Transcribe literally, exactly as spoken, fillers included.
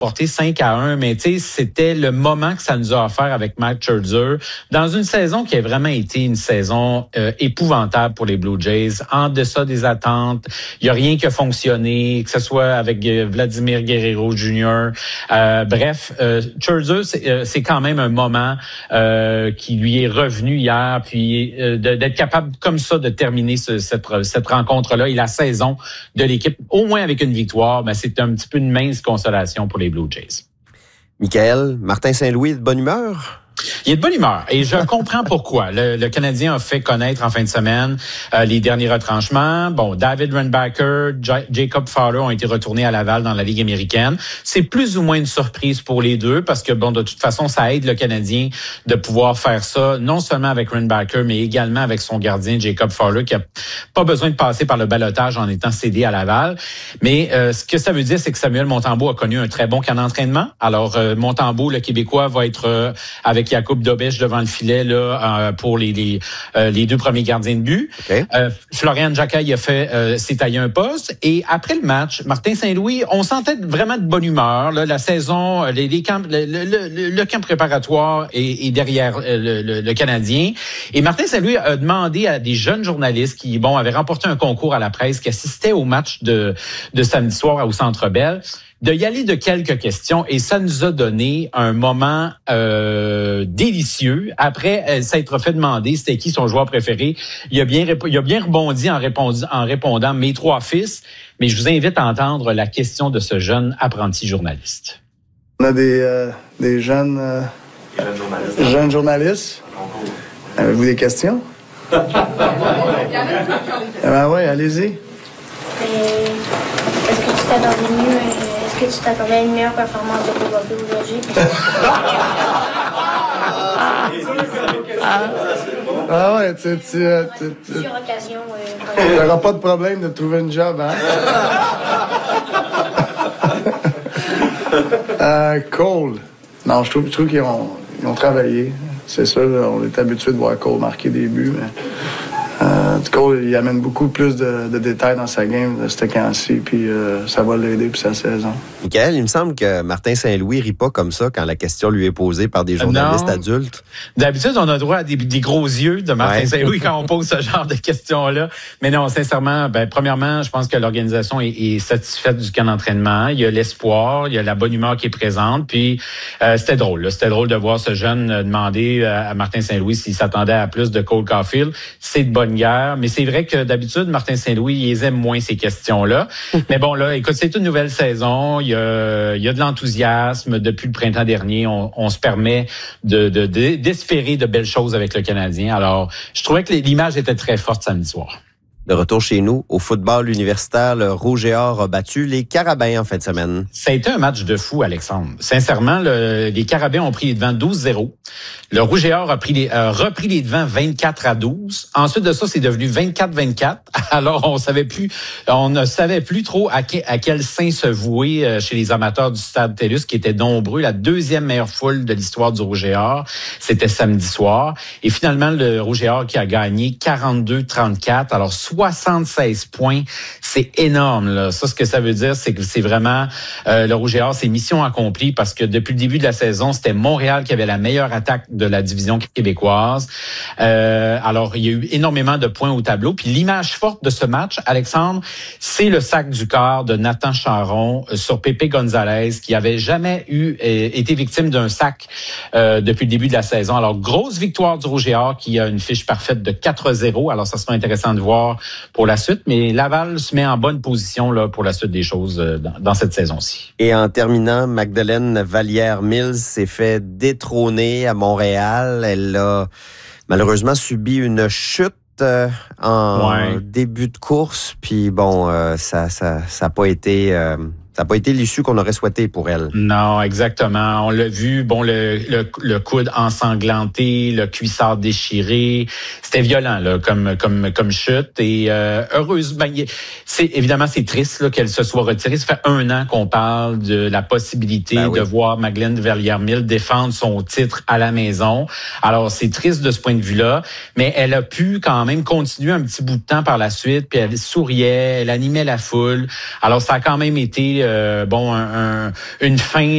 porté cinq à un, mais tu sais, c'était le moment que ça nous a offert avec Matt Scherzer dans une saison qui a vraiment été une saison euh, épouvantable pour les Blue Jays, en deçà des attentes. Il y a rien qui a fonctionné, que ce soit avec euh, Vladimir Guerrero junior Euh, bref, euh, Scherzer, c'est, euh, c'est quand même un moment euh, qui lui est revenu hier, puis euh, de, d'être capable comme ça de terminer ce, cette, cette rencontre-là et la saison de l'équipe, au moins avec une victoire, ben, c'est un petit peu une mince consolation pour les Blue Jays. Michael, Martin Saint-Louis, de bonne humeur? Il est de bonne humeur et je comprends pourquoi. Le, le Canadien a fait connaître en fin de semaine euh, les derniers retranchements. Bon, David Rundbacker, J- Jacob Fowler ont été retournés à Laval dans la Ligue américaine. C'est plus ou moins une surprise pour les deux parce que, bon, de toute façon, ça aide le Canadien de pouvoir faire ça, non seulement avec Rundbacker, mais également avec son gardien Jacob Fowler qui a pas besoin de passer par le ballottage en étant cédé à Laval. Mais euh, ce que ça veut dire, c'est que Samuel Montembeault a connu un très bon camp d'entraînement. Alors, euh, Montembeault, le Québécois, va être euh, avec Jakub Dobeš devant le filet là euh, pour les les, euh, les deux premiers gardiens de but. Okay. Euh, Florian Jacquet a fait euh, s'est taillé un poste et après le match, Martin Saint-Louis, on sentait vraiment de bonne humeur là, la saison, les, les camps, le, le, le, le camp préparatoire est, est derrière le, le, le Canadien et Martin Saint-Louis a demandé à des jeunes journalistes qui bon avaient remporté un concours à la presse qui assistaient au match de de samedi soir au Centre Bell de y aller de quelques questions et ça nous a donné un moment euh, délicieux. Après euh, s'être fait demander c'était qui son joueur préféré, il a bien il a bien rebondi en répondant en répondant mes trois fils. Mais je vous invite à entendre la question de ce jeune apprenti journaliste. On a des euh, des jeunes euh, jeunes journalistes. Jeunes journalistes. Avez-vous des questions? Ben ouais, allez-y. Et est-ce que tu t'attendais mieux? Est-ce que tu t'attendais à une meilleure performance de Bobby aujourd'hui? Ah ouais, tu... tu, tu, tu Sur occasion... Tu n'auras pas de problème de trouver une job, hein? euh, Cole. Non, je trouve, je trouve qu'ils ont, ils ont travaillé. C'est ça, là, on est habitué de voir Cole marquer des buts, mais... Euh, Cole, il amène beaucoup plus de, de détails dans sa game de ce camp-ci, puis euh, ça va l'aider pour sa saison. Michael, il me semble que Martin Saint-Louis rit pas comme ça quand la question lui est posée par des journalistes non. adultes. D'habitude, on a droit à des, des gros yeux de Martin ouais. Saint-Louis quand on pose ce genre de questions-là. Mais non, sincèrement, ben, premièrement, je pense que l'organisation est, est satisfaite du camp d'entraînement. Il y a l'espoir, il y a la bonne humeur qui est présente. Puis, euh, c'était drôle. Là. C'était drôle de voir ce jeune demander à Martin Saint-Louis s'il s'attendait à plus de Cole Caulfield. C'est de bonne guerre, mais c'est vrai que d'habitude, Martin Saint-Louis, il aime moins ces questions-là. Mais bon, là, écoute, c'est une nouvelle saison, il y a, il y a de l'enthousiasme. Depuis le printemps dernier, on, on se permet de, de, de, d'espérer de belles choses avec le Canadien. Alors, je trouvais que l'image était très forte samedi soir. De retour chez nous, au football universitaire, le Rouge et Or a battu les Carabins en fin de semaine. Ça a été un match de fou, Alexandre. Sincèrement, le, les Carabins ont pris les devants douze zéro. Le Rouge et Or a pris les, euh, repris les devants vingt-quatre à douze. Ensuite de ça, c'est devenu vingt-quatre vingt-quatre. Alors, on savait plus, on ne savait plus trop à, que, à quel sein se vouer chez les amateurs du Stade TELUS, qui étaient nombreux. La deuxième meilleure foule de l'histoire du Rouge et Or, c'était samedi soir. Et finalement, le Rouge et Or qui a gagné quarante-deux trente-quatre. Alors, soixante-seize points, c'est énorme. Là. Ça, ce que ça veut dire, c'est que c'est vraiment euh, le Rouge et Or, c'est mission accomplie parce que depuis le début de la saison, c'était Montréal qui avait la meilleure attaque de la division québécoise. Euh, alors, il y a eu énormément de points au tableau. Puis l'image forte de ce match, Alexandre, c'est le sac du quart de Nathan Charron euh, sur Pépé Gonzalez, qui avait jamais eu euh, été victime d'un sac euh, depuis le début de la saison. Alors, grosse victoire du Rouge et Or qui a une fiche parfaite de quatre zéro. Alors, ça sera intéressant de voir pour la suite, mais Laval se met en bonne position là pour la suite des choses dans, dans cette saison-ci. Et en terminant, Magdalene Vallière-Mills s'est fait détrôner à Montréal. Elle a malheureusement subi une chute euh, en ouais. début de course, puis bon, euh, ça, ça, ça a pas été. Euh, Ça n'a pas été l'issue qu'on aurait souhaité pour elle. Non, exactement. On l'a vu, bon, le, le, le coude ensanglanté, le cuissard déchiré. C'était violent, là, comme, comme, comme chute. Et euh, heureusement, c'est, évidemment, c'est triste là, qu'elle se soit retirée. Ça fait un an qu'on parle de la possibilité ben oui. de voir Magdalene Vallière-Mills défendre son titre à la maison. Alors, c'est triste de ce point de vue-là. Mais elle a pu quand même continuer un petit bout de temps par la suite. Puis elle souriait, elle animait la foule. Alors, ça a quand même été... Euh, bon, un, un, une fin